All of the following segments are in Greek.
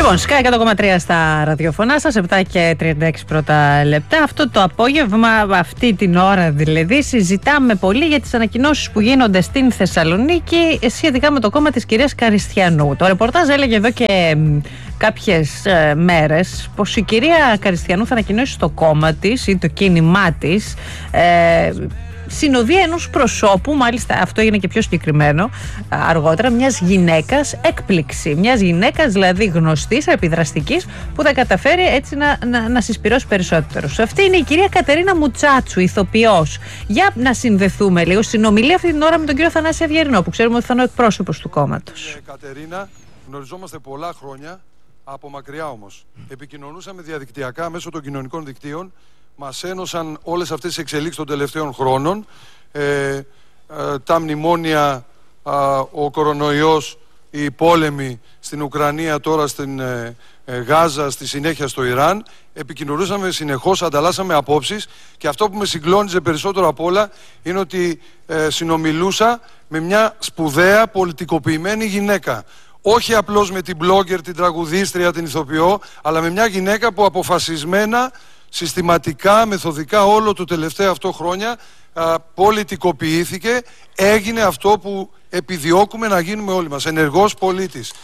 Λοιπόν, Sky 100,3 στα ραδιοφωνά σας, 7 και 36 πρώτα λεπτά. Αυτό το απόγευμα, αυτή την ώρα δηλαδή, συζητάμε πολύ για τις ανακοινώσεις που γίνονται στην Θεσσαλονίκη σχετικά με το κόμμα της κυρίας Καριστιανού. Το ρεπορτάζ έλεγε εδώ και κάποιες μέρες πως η κυρία Καριστιανού θα ανακοινώσει το κόμμα της ή το κίνημά της συνοδεία ενός προσώπου, μάλιστα αυτό έγινε και πιο συγκεκριμένο αργότερα, μιας γυναίκας έκπληξη. Μιας γυναίκας δηλαδή γνωστής, επιδραστικής, που θα καταφέρει έτσι να συσπυρώσει περισσότερους. Αυτή είναι η κυρία Κατερίνα Μουτσάτσου, ηθοποιός. Για να συνδεθούμε λίγο. Συνομιλεί αυτή την ώρα με τον κύριο Θανάση Αυγερινό, που ξέρουμε ότι θα είναι ο εκπρόσωπος του κόμματος. Κατερίνα, γνωριζόμαστε πολλά χρόνια, από μακριά όμως. Επικοινωνούσαμε διαδικτυακά μέσω των κοινωνικών δικτύων. Μας ένωσαν όλες αυτές τις εξελίξεις των τελευταίων χρόνων, τα μνημόνια, ο κορονοϊός, οι πόλεμοι στην Ουκρανία, τώρα στην Γάζα, στη συνέχεια στο Ιράν. Επικοινωνούσαμε συνεχώς, ανταλλάσσαμε απόψεις, και αυτό που με συγκλώνιζε περισσότερο απ' όλα είναι ότι συνομιλούσα με μια σπουδαία πολιτικοποιημένη γυναίκα. Όχι απλώς με την blogger, την τραγουδίστρια, την ηθοποιό, αλλά με μια γυναίκα που αποφασισμένα, συστηματικά, μεθοδικά όλο το τελευταίο αυτό χρόνια πολιτικοποιήθηκε, έγινε αυτό που επιδιώκουμε να γίνουμε όλοι μας, ενεργός πολίτης.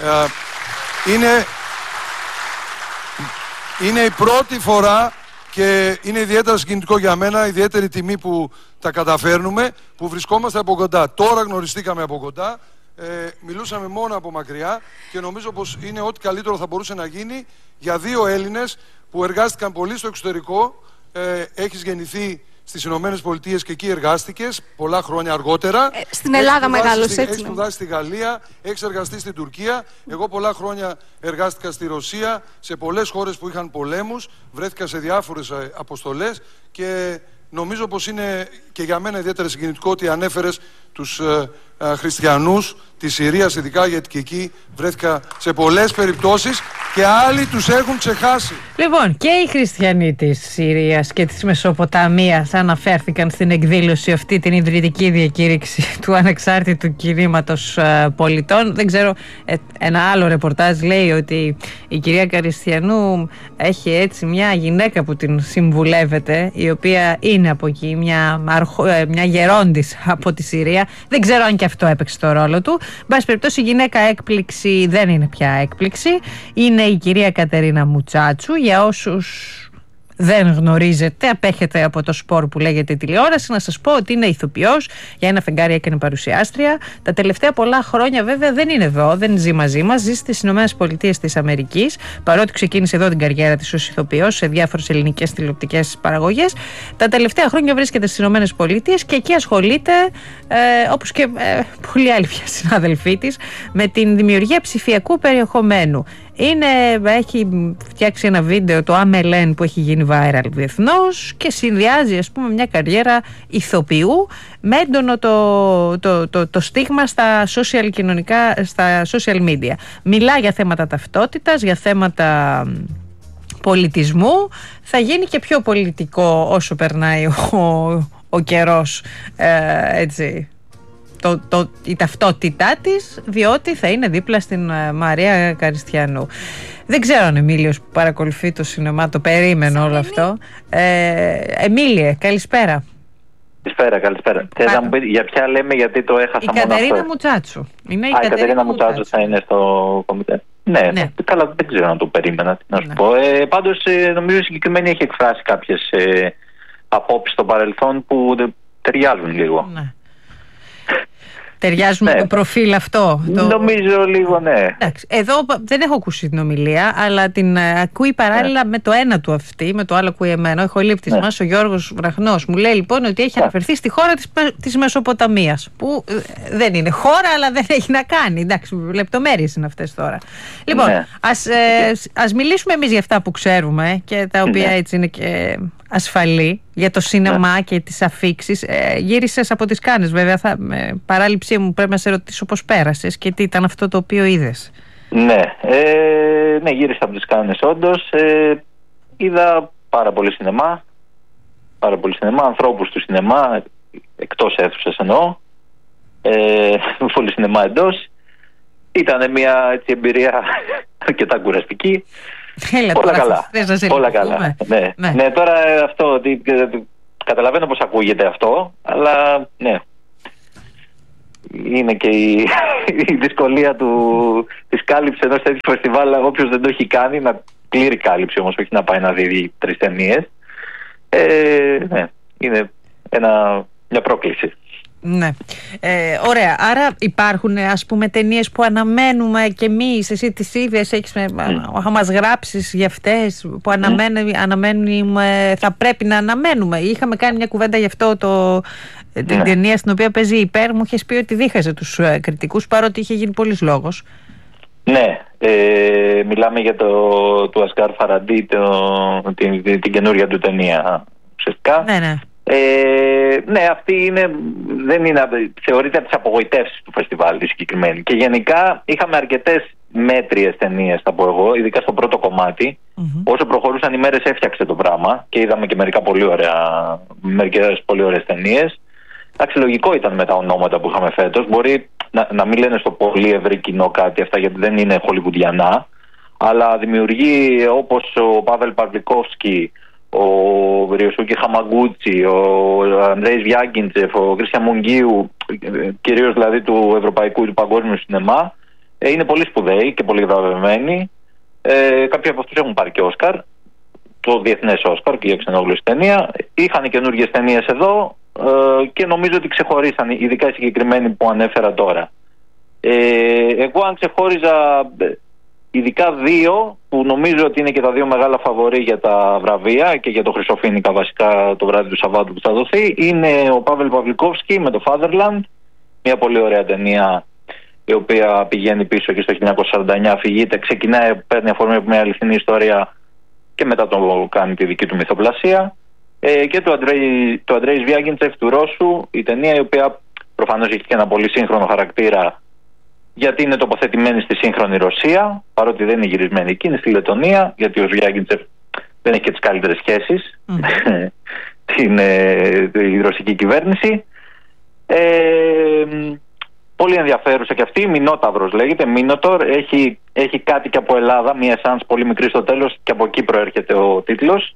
Είναι η πρώτη φορά και είναι ιδιαίτερα συγκινητικό για μένα, ιδιαίτερη τιμή που τα καταφέρνουμε, που βρισκόμαστε από κοντά. Τώρα γνωριστήκαμε από κοντά, μιλούσαμε μόνο από μακριά, και νομίζω πως είναι ό,τι καλύτερο θα μπορούσε να γίνει για δύο Έλληνες που εργάστηκαν πολύ στο εξωτερικό. Έχεις γεννηθεί στις Ηνωμένες Πολιτείες και εκεί εργάστηκες πολλά χρόνια αργότερα. Στην Ελλάδα μεγάλωσε, έτσι. Έχεις σπουδάσει στη Γαλλία, έχεις εργαστεί στην Τουρκία. Εγώ πολλά χρόνια εργάστηκα στη Ρωσία, σε πολλές χώρες που είχαν πολέμους. Βρέθηκα σε διάφορες αποστολές και νομίζω πως είναι και για μένα ιδιαίτερα συγκινητικό ότι ανέφερες τους χριστιανούς της Συρίας, ειδικά γιατί και εκεί βρέθηκα σε πολλές περιπτώσεις και άλλοι τους έχουν ξεχάσει. Λοιπόν, και οι χριστιανοί της Συρίας και της Μεσοποταμίας αναφέρθηκαν στην εκδήλωση αυτή, την ιδρυτική διακήρυξη του ανεξάρτητου κινήματος πολιτών. Δεν ξέρω, ένα άλλο ρεπορτάζ λέει ότι η κυρία Καριστιανού έχει έτσι μια γυναίκα που την συμβουλεύεται, η οποία είναι από εκεί, μια γερόντις από τη Συρία. Δεν ξέρω αν και αυτό έπαιξε το ρόλο του. Εν πάση περιπτώσει, η γυναίκα έκπληξη δεν είναι πια έκπληξη. Είναι η κυρία Κατερίνα Μουτσάτσου. Για όσους δεν γνωρίζετε, απέχετε από το σπορ που λέγεται τηλεόραση, να σας πω ότι είναι ηθοποιός, για ένα φεγγάρι έκανε παρουσιάστρια. Τα τελευταία πολλά χρόνια βέβαια δεν είναι εδώ, δεν ζει μαζί μας, ζει στις Ηνωμένες Πολιτείες της Αμερικής, παρότι ξεκίνησε εδώ την καριέρα της ως ηθοποιός σε διάφορες ελληνικές τηλεοπτικές παραγωγές. Τα τελευταία χρόνια βρίσκεται στις Ηνωμένες Πολιτείες και εκεί ασχολείται, όπως και πολλοί άλλοι πια συνάδελφοί της, με την δημιουργία ψηφιακού περιεχομένου. Έχει φτιάξει ένα βίντεο, το AMLN, που έχει γίνει viral διεθνώς, και συνδυάζει, ας πούμε, μια καριέρα ηθοποιού με έντονο το στίγμα στα social media. Μιλά για θέματα ταυτότητας, για θέματα πολιτισμού. Θα γίνει και πιο πολιτικό όσο περνάει ο καιρός, έτσι, η ταυτότητά της, διότι θα είναι δίπλα στην Μαρία Καριστιανού. Δεν ξέρω αν Εμίλιος που παρακολουθεί το σινεμά το περίμενε όλο αυτό. Εμίλιε, καλησπέρα. Καλησπέρα. Θες να μου πείτε για ποια λέμε, γιατί το έχασα μόνο αυτό. Η Κατερίνα Μουτσάτσου. Είναι η Κατερίνα Μουτσάτσου θα είναι στο κομιτέ. Ναι, καλά, δεν ξέρω αν το περίμενα, να σου πω. Πάντως νομίζω συγκεκριμένη έχει εκφράσει κάποιες απόψεις στο παρελθόν που ταιριάζουν λίγο. Ναι. Ταιριάζουμε το προφίλ αυτό. Νομίζω λίγο, ναι. Εντάξει, εδώ δεν έχω ακούσει την ομιλία, αλλά την ακούει παράλληλα με το ένα του αυτή, με το άλλο ακούει εμένα. Ο ηχολήπτης μας, ο Γιώργος Βραχνός, μου λέει λοιπόν ότι έχει αναφερθεί στη χώρα της Μεσοποταμίας. Που δεν είναι χώρα, αλλά δεν έχει να κάνει. Εντάξει, λεπτομέρειες είναι αυτές τώρα. Λοιπόν, ας μιλήσουμε εμείς για αυτά που ξέρουμε και τα οποία έτσι είναι και ασφαλή, για το σινεμά και τις αφίξεις. Γύρισες από τις Κάνες, βέβαια. Με παράληψή μου πρέπει να σε ρωτήσω πώς πέρασες και τι ήταν αυτό το οποίο είδες. Ναι, γύρισα από τις Κάνες όντως. Είδα πάρα πολύ σινεμά, ανθρώπους του σινεμά, εκτός αίθουσας εννοώ, πολύ σινεμά εντός. Ήταν μια έτσι, εμπειρία αρκετά κουραστική. Όλα καλά. Όλα καλά. Ναι, τώρα αυτό, καταλαβαίνω πως ακούγεται αυτό, αλλά ναι. Είναι και η δυσκολία της κάλυψης ενός τέτοιου φεστιβάλ, όποιος δεν το έχει κάνει, να πλήρη κάλυψη όμως, όχι να πάει να δει 3 ταινίες. Ναι, είναι μια πρόκληση. Ναι. Ωραία. Άρα υπάρχουν, ας πούμε, ταινίες που αναμένουμε κι εμείς, εσύ τις ίδιες έχεις μας γράψεις για αυτές που αναμένουμε, θα πρέπει να αναμένουμε. Είχαμε κάνει μια κουβέντα γι' αυτό την ταινία στην οποία παίζει Υπέρ. Μου είχες πει ότι δίχαζε τους κριτικούς, παρότι είχε γίνει πολλής λόγος. Ναι, μιλάμε για του Ασκάρ Φαραντί, την καινούρια του ταινία ουσιαστικά. Ναι. Ναι, αυτή δεν είναι, θεωρείται από τις απογοητεύσεις του φεστιβάλ τη συγκεκριμένη. Και γενικά είχαμε αρκετές μέτριες ταινίες, θα πω εγώ, ειδικά στο πρώτο κομμάτι. Όσο προχωρούσαν οι μέρες έφτιαξε το πράγμα και είδαμε και μερικές πολύ ωραίες ταινίες. Εντάξει, λογικό ήταν με τα ονόματα που είχαμε φέτος. Μπορεί να μην λένε στο πολύ ευρύ κοινό κάτι αυτά, γιατί δεν είναι χολιγουντιανά, αλλά δημιουργεί, όπως ο Πάβελ Παυλικόφσκι, ο Ριοσούκι Χαμαγκούτσι, ο Ανδρέης Βιάγκιντζεφ, ο Κρίστιαν Μουγγίου, κυρίως δηλαδή του ευρωπαϊκού ή του παγκόσμιου σινεμά, είναι πολύ σπουδαίοι και πολύ βραβευμένοι. Κάποιοι από αυτούς έχουν πάρει και Όσκαρ, το διεθνές Όσκαρ και για ξενόγλωση ταινία. Είχαν καινούργιες ταινίες εδώ και νομίζω ότι ξεχωρίσαν, ειδικά οι συγκεκριμένοι που ανέφερα τώρα. Εγώ αν ξεχώριζα ειδικά 2 που νομίζω ότι είναι και τα 2 μεγάλα φαβορί για τα βραβεία και για το Χρυσοφοίνικα βασικά το βράδυ του Σαββάτου που θα δοθεί, είναι ο Πάβελ Παυλικόφσκι με το Fatherland, μια πολύ ωραία ταινία η οποία πηγαίνει πίσω και στο 1949, αφηγείται, ξεκινάει, παίρνει αφορμή από μια αληθινή ιστορία και μετά το κάνει τη δική του μυθοπλασία, και του Αντρέης Βιάγκιντσεφ του Ρώσου, η ταινία η οποία προφανώς έχει και ένα πολύ σύγχρονο χαρακτήρα, γιατί είναι τοποθετημένη στη σύγχρονη Ρωσία, παρότι δεν είναι γυρισμένη εκεί, είναι στη Λετωνία, γιατί ο Βιάγκιντσεφ δεν έχει και τις καλύτερες σχέσεις η ρωσική κυβέρνηση. Πολύ ενδιαφέρουσα και αυτή, Μινόταυρος λέγεται, Μίνοτορ, έχει κάτι και από Ελλάδα, μια εσάνς πολύ μικρή στο τέλος και από εκεί προέρχεται ο τίτλος.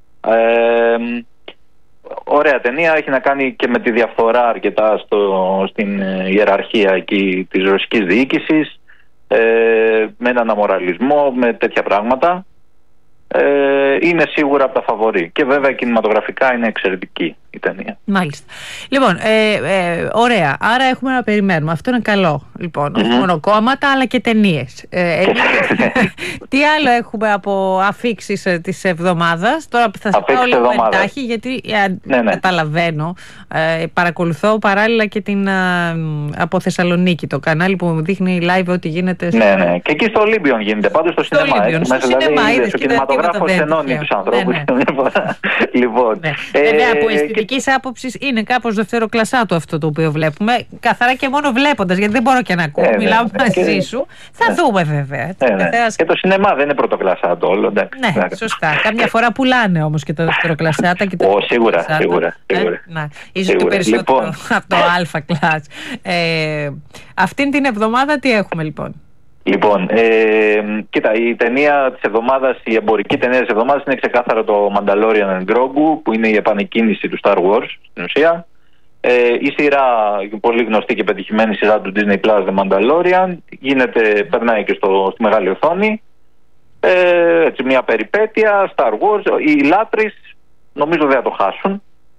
Ωραία ταινία, έχει να κάνει και με τη διαφθορά αρκετά στην ιεραρχία εκεί της ρωσικής διοίκησης, με έναν αμοραλισμό, με τέτοια πράγματα. Είναι σίγουρα από τα φαβορί. Και βέβαια κινηματογραφικά είναι εξαιρετική η ταινία. Μάλιστα. Λοιπόν, ωραία. Άρα έχουμε να περιμένουμε. Αυτό είναι καλό. Λοιπόν, όχι μόνο κόμματα, αλλά και ταινίες. Τι άλλο έχουμε από αφίξεις της εβδομάδας? Τώρα θα σας πάω λίγο εντάχει, γιατί καταλαβαίνω. Παρακολουθώ παράλληλα και την από Θεσσαλονίκη, το κανάλι που μου δείχνει live ό,τι γίνεται. Ναι. Και εκεί στο Ολύμπιον γίνεται. Πάντως στο σινεμά. Στο σινεμά, είδες, ο κινηματογράφος ενώνει τους ανθρώπους. Λοιπόν. Βέβαια, από αισθητικής άποψης είναι κάπως δευτεροκλασσάτο αυτό το οποίο βλέπουμε. Καθαρά και μόνο βλέποντας, γιατί δεν μπορώ και να ακούω. Μιλάω μαζί σου. Θα δούμε βέβαια. Και το σινεμά δεν είναι πρωτοκλασσάτο όλο. Ναι, σωστά. Κάμια φορά πουλάνε όμως και τα δευτεροκλασσάτα. Σίγουρα. Ίσως και περισσότερο από το αλφα κλάσ. Αυτήν την εβδομάδα τι έχουμε λοιπόν? Λοιπόν, κοίτα, η ταινία της εβδομάδας, η εμπορική ταινία της εβδομάδας είναι ξεκάθαρα το Mandalorian and Grogu, που είναι η επανεκκίνηση του Star Wars στην ουσία. Η σειρά, πολύ γνωστή και πετυχημένη σειρά του Disney Plus, The Mandalorian, περνάει και στη μεγάλη οθόνη. Έτσι, μια περιπέτεια, Star Wars, οι λάτρεις νομίζω δεν θα το χάσουν.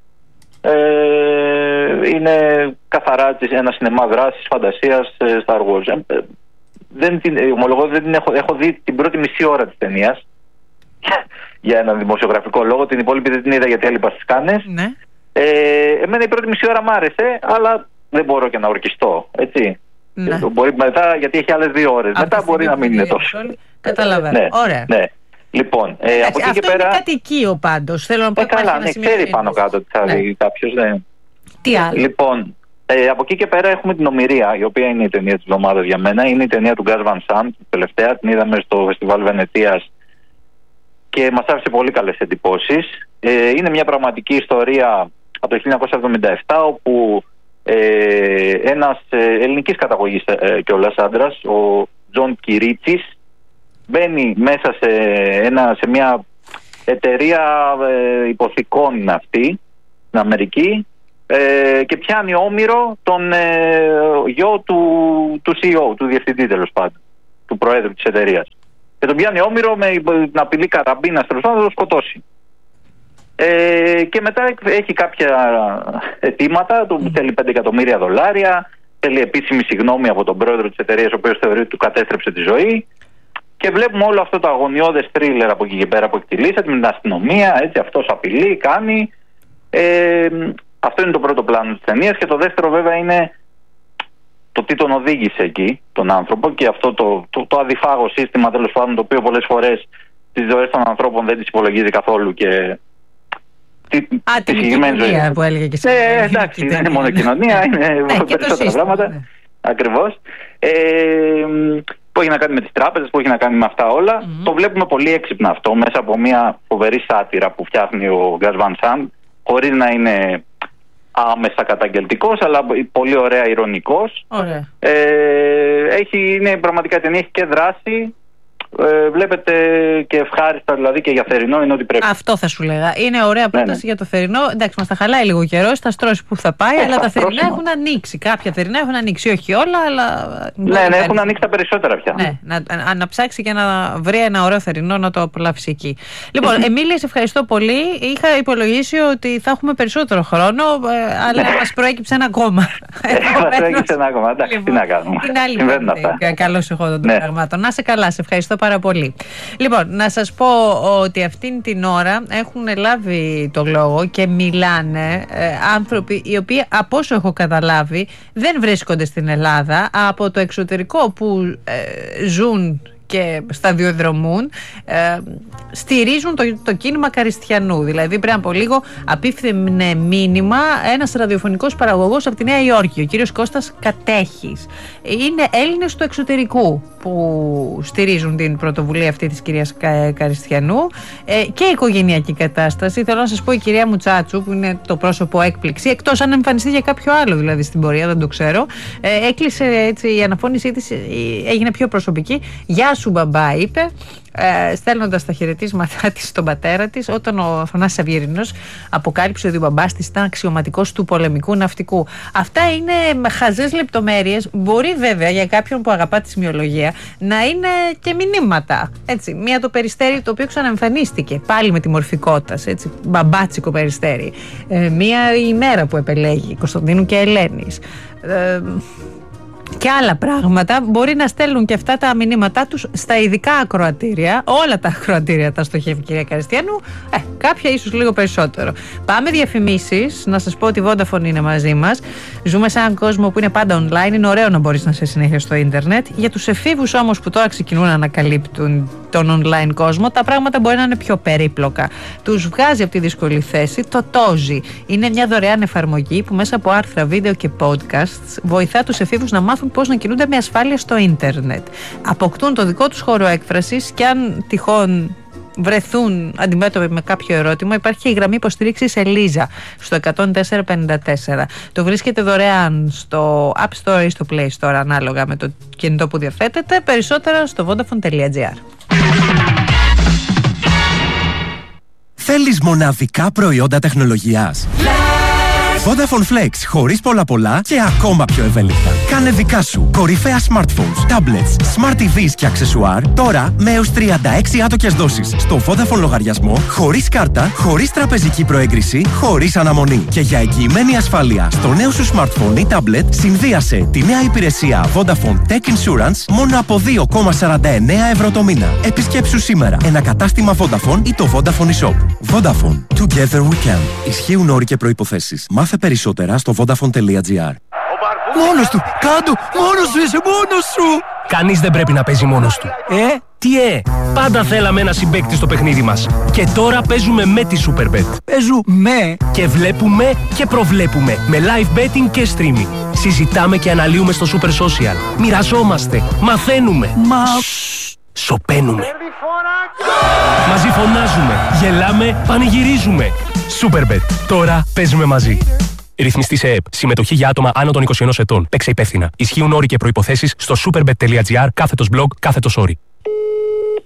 Είναι καθαρά ένα σινεμά δράσης, φαντασίας, Star Wars. Ομολογώ δεν έχω δει την πρώτη μισή ώρα της ταινίας για έναν δημοσιογραφικό λόγο, την υπόλοιπη δεν την είδα γιατί έλειπα στις Κάνες. Ναι. Εμένα η πρώτη μισή ώρα μ' άρεσε, αλλά δεν μπορώ και να ορκιστώ, έτσι. Ναι. Μπορεί μετά, γιατί έχει άλλες 2 ώρες. Μετά μπορεί να μην είναι τόσο. Καταλαβαίνω. Ωραία. Ναι. Λοιπόν, από εκεί και πέρα. Είναι κατοικείο πάντως. Θέλω να πω καλά, ξέρει πάνω κάτω τι θα δει κάποιος. Τι άλλο? Λοιπόν, από εκεί και πέρα έχουμε την Ομηρία, η οποία είναι η ταινία της εβδομάδας για μένα. Είναι η ταινία του Γκάς Βαν Sant, τελευταία. Την είδαμε στο Φεστιβάλ Βενετίας και μας άφησε πολύ καλές εντυπώσεις. Είναι μια πραγματική ιστορία από το 1977, όπου ένας ελληνικής καταγωγής κιόλας άντρας, ο Τζον Κυρίτσης, μπαίνει μέσα σε μια εταιρεία υποθηκών αυτή στην Αμερική και πιάνει όμηρο τον γιο του CEO, του διευθυντή τέλος πάντων, του προέδρου της εταιρείας. Και τον πιάνει όμηρο με την απειλή καραμπίνας τέλος πάντων να τον σκοτώσει. Και μετά έχει κάποια αιτήματα, του θέλει $5 εκατομμύρια, θέλει επίσημη συγγνώμη από τον πρόεδρο της εταιρείας, ο οποίος θεωρεί ότι του κατέστρεψε τη ζωή. Και βλέπουμε όλο αυτό το αγωνιώδες θρίλερ από εκεί και πέρα που εκτιλήσατε με την αστυνομία, έτσι, αυτός απειλεί, κάνει. Αυτό είναι το πρώτο πλάνο της ταινίας. Και το δεύτερο βέβαια είναι το τι τον οδήγησε εκεί τον άνθρωπο και αυτό το αδιφάγο σύστημα τέλος πάντων, το οποίο πολλές φορές τις ζωές των ανθρώπων δεν τις υπολογίζει καθόλου. Και την κοινωνία που έλεγε και εσύ. Εντάξει, δεν είναι μόνο κοινωνία, είναι περισσότερα πράγματα. Ακριβώς. Που έχει να κάνει με τις τράπεζες, που έχει να κάνει με αυτά όλα. Το βλέπουμε πολύ έξυπνα αυτό μέσα από μια φοβερή σάτυρα που φτιάχνει ο Γκας Βαν Sant, χωρίς να είναι άμεσα καταγγελτικός, αλλά πολύ ωραία ηρωνικός. Είναι πραγματικά ταινία, έχει και δράση. Βλέπετε και ευχάριστα, δηλαδή και για θερινό είναι ό,τι πρέπει. Αυτό θα σου λέγα. Είναι ωραία πρόταση για το θερινό. Εντάξει, μας τα χαλάει λίγο καιρό, θα στρώσει που θα πάει, αλλά τα θερινά έχουν ανοίξει. Κάποια θερινά έχουν ανοίξει, όχι όλα, αλλά. Ναι, έχουν ανοίξει τα περισσότερα πια. Ναι, να ψάξει και να βρει ένα ωραίο θερινό να το απολαύσει εκεί. Λοιπόν, Εμίλια, σε ευχαριστώ πολύ. Είχα υπολογίσει ότι θα έχουμε περισσότερο χρόνο, αλλά μας προέκυψε ένα ακόμα. Προέκυψε ένα ακόμα. Εντάξει, τι να κάνουμε. Την άλλη. Καλώς εχόντων των πραγμάτων. Να σε καλά, σε ευχαριστώ πάρα πολύ. Λοιπόν, να σας πω ότι αυτήν την ώρα έχουν λάβει το λόγο και μιλάνε άνθρωποι οι οποίοι, από όσο έχω καταλάβει, δεν βρίσκονται στην Ελλάδα, από το εξωτερικό που ζουν και σταδιοδρομούν, στηρίζουν το κίνημα Καριστιανού. Δηλαδή πριν από λίγο απίφθινε μήνυμα ένας ραδιοφωνικός παραγωγός από τη Νέα Υόρκη, ο κύριος Κώστας Κατέχης. Είναι Έλληνες του εξωτερικού που στηρίζουν την πρωτοβουλία αυτή της κυρίας Καριστιανού και η οικογενειακή κατάσταση. Θέλω να σας πω, η κυρία Μουτσάτσου, που είναι το πρόσωπο έκπληξη, εκτός αν εμφανιστεί για κάποιο άλλο δηλαδή στην πορεία, δεν το ξέρω, έκλεισε έτσι, η αναφώνησή της έγινε πιο προσωπική. «Γεια σου μπαμπά», είπε, στέλνοντας τα χαιρετίσματά της στον πατέρα της, όταν ο Αθανάσης Αυγερινός αποκάλυψε ότι ο μπαμπάς της ήταν αξιωματικός του πολεμικού ναυτικού. Αυτά είναι χαζές λεπτομέρειες. Μπορεί βέβαια για κάποιον που αγαπά τη σημειολογία να είναι και μηνύματα. Έτσι, μία το Περιστέρι, το οποίο ξαναεμφανίστηκε πάλι με τη μορφή κότας, έτσι, μπαμπάτσικο Περιστέρι. Μία ημέρα που επελέγει Κωνσταντίνου και Ελένης. Και άλλα πράγματα. Μπορεί να στέλνουν και αυτά τα μηνύματά τους στα ειδικά ακροατήρια. Όλα τα ακροατήρια τα στοχεύει η κυρία Καριστιανού. Κάποια ίσως λίγο περισσότερο. Πάμε διαφημίσεις. Να σας πω ότι η Vodafone είναι μαζί μας. Ζούμε σε έναν κόσμο που είναι πάντα online. Είναι ωραίο να μπορείς να είσαι συνέχεια στο ίντερνετ. Για τους εφήβους όμως που τώρα ξεκινούν να ανακαλύπτουν τον online κόσμο, τα πράγματα μπορεί να είναι πιο περίπλοκα. Τους βγάζει από τη δύσκολη θέση το Tozi. Είναι μια δωρεάν εφαρμογή που μέσα από άρθρα, βίντεο και podcasts βοηθά τους εφήβους να μάθουν πώς να κινούνται με ασφάλεια στο ίντερνετ. Αποκτούν το δικό τους χώρο έκφρασης και αν τυχόν βρεθούν αντιμέτωποι με κάποιο ερώτημα, υπάρχει και η γραμμή υποστήριξης Ελίζα στο 10454. Το βρίσκεται δωρεάν στο App Store ή στο Play Store, ανάλογα με το κινητό που διαθέτετε. Περισσότερα στο vodafone.gr. Θέλεις μοναδικά προϊόντα τεχνολογίας? Vodafone Flex, χωρίς πολλά και ακόμα πιο ευέλικτα. Κάνε δικά σου κορυφαία smartphones, tablets, smart TVs και αξεσουάρ τώρα με έως 36 άτοκες δόσεις στο Vodafone λογαριασμό, χωρίς κάρτα, χωρίς τραπεζική προέγκριση, χωρίς αναμονή. Και για εγγυημένη ασφάλεια στο νέο σου smartphone ή tablet, συνδύασε τη νέα υπηρεσία Vodafone Tech Insurance μόνο από 2,49 ευρώ το μήνα. Επισκέψου σήμερα ένα κατάστημα Vodafone ή το Vodafone eShop. Vodafone. Together we can. Ισχύουν όροι και προϋποθέσεις. Μάθε περισσότερα στο vodafone.gr. Μόνος του! Κάντο! Μόνος σου! Είσαι μόνος σου! Κανείς δεν πρέπει να παίζει μόνος του. Τι πάντα θέλαμε ένα συμπαίκτη στο παιχνίδι μας. Και τώρα παίζουμε με τη Superbet. Παίζουμε! Και βλέπουμε και προβλέπουμε με live betting και streaming. Συζητάμε και αναλύουμε στο Super Social. Μοιραζόμαστε, μαθαίνουμε. Σωπαίνουμε. Μαζί φωνάζουμε, γελάμε, πανηγυρίζουμε. Superbet. Τώρα παίζουμε μαζί. Ρυθμιστή σε ΕΕΠ. Συμμετοχή για άτομα άνω των 21 ετών. Παίξε υπεύθυνα. Ισχύουν όροι και προϋποθέσεις στο superbet.gr /blog/όροι.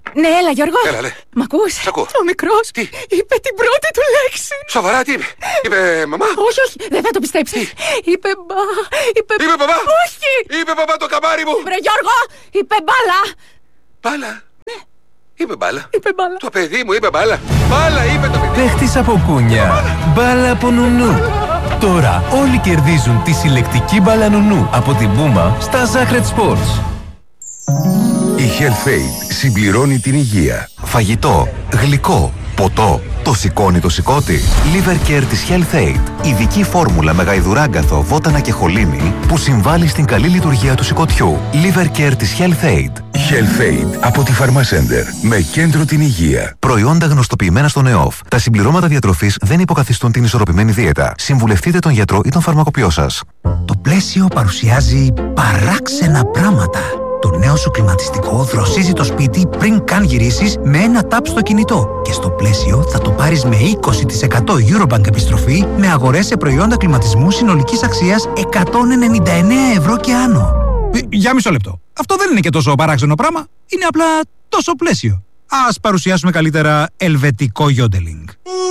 Ναι, έλα Γιώργο. Έλα, λέ. Μ' ακούς? Σ' ακούω. Ο μικρός Τι? είπε την πρώτη του λέξη. Σοβαρά, τι είπε? Είπε μαμά? Όχι, δεν θα το πιστέψεις. Είπε Είπε μπαμπά? Όχι. Είπε μπαμπά το καμάρι μου. Βρε Γιώργο, είπε μπάλα. Μπάλα? Ναι. Είπε μπάλα. Είπε μπάλα. Το παιδί μου είπε μπάλα. Μπάλα είπε το παιδί. Παίχτης από κούνια, μπάλα από νουνού. Τώρα όλοι κερδίζουν τη συλλεκτική μπάλα νουνού από την Puma στα Zacred Sports. Η Health-Aid συμπληρώνει την υγεία. Φαγητό, γλυκό, ποτό. Το σηκώνει το σηκώτη. Liver Care της Health-Aid. Ειδική φόρμουλα με γαϊδουράγκαθο, βότανα και χολίνη που συμβάλλει στην καλή λειτουργία του σηκωτιού. Liver Care της Health-Aid. Health-Aid από τη Pharmacenter. Με κέντρο την υγεία. Προϊόντα γνωστοποιημένα στον ΕΟΦ. Τα συμπληρώματα διατροφής δεν υποκαθιστούν την ισορροπημένη δίαιτα. Συμβουλευτείτε τον γιατρό ή τον φαρμακοποιό σας. Το πλαίσιο παρουσιάζει παράξενα πράγματα. Το νέο σου κλιματιστικό δροσίζει το σπίτι πριν καν γυρίσεις με ένα τάπ στο κινητό. Και στο πλαίσιο θα το πάρεις με 20% Eurobank επιστροφή με αγορές σε προϊόντα κλιματισμού συνολικής αξίας 199 ευρώ και άνω. Για μισό λεπτό. Αυτό δεν είναι και τόσο παράξενο πράγμα. Είναι απλά τόσο πλαίσιο. Ας παρουσιάσουμε καλύτερα ελβετικό yodeling.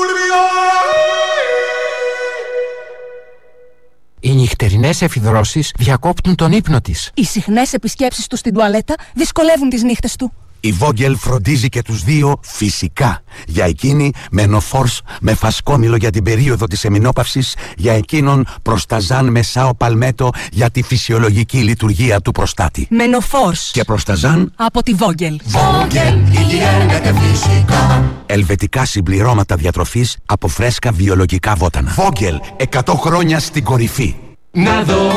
Οι νυχτερινές εφιδρώσεις διακόπτουν τον ύπνο της. Οι συχνές επισκέψεις του στην τουαλέτα δυσκολεύουν τις νύχτες του. Η Vogel φροντίζει και τους δύο φυσικά. Για εκείνη Menopause με φασκόμηλο για την περίοδο της εμεινόπαυσης, για εκείνον Προσταζάν με Σάο Παλμέτο για τη φυσιολογική λειτουργία του προστάτη. Menopause Και Προσταζάν από τη Vogel. Vogel, υγιειναται φυσικά. Ελβετικά συμπληρώματα διατροφής από φρέσκα βιολογικά βότανα. Vogel, 100 χρόνια στην κορυφή. Να δω